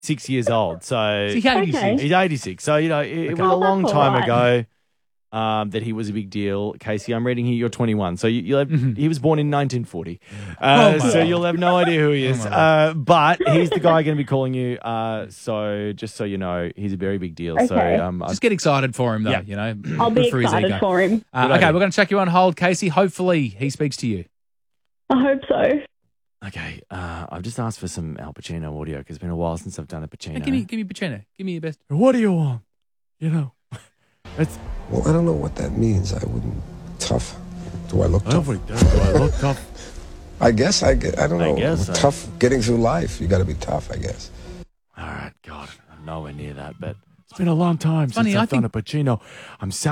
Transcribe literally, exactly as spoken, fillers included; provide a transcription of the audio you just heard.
six years old. So Is he eighty-six? Okay. he's eighty-six. So, you know, it, it was a Oh, long that's time all right. ago um, that he was a big deal. Casey, I'm reading here you're twenty-one. So you, you'll have, he was born in nineteen forty. Uh, Oh, my so God. you'll have no idea who he is. Oh, my uh, but he's the guy going to be calling you. Uh, so just so you know, he's a very big deal. So Okay. um, I- Just get excited for him, though, Yeah. you know. I'll be Good for his excited ego. for him. Uh, Good okay, idea. we're going to chuck you on hold, Casey. Hopefully he speaks to you. I hope so. okay, uh, I've just asked for some Al Pacino audio because it's been a while since I've done a Pacino. Hey, give me, give me Pacino. Give me your best. What do you want? You know, it's. Well, I don't know what that means. I wouldn't. Tough. Do I look I tough? don't think that- do I look tough? I guess I get. I don't I know. guess so. Tough getting through life. You got to be tough. I guess. All right, God, I'm nowhere near that, but it's been a long time Funny, since I I've done think- a Pacino. I'm so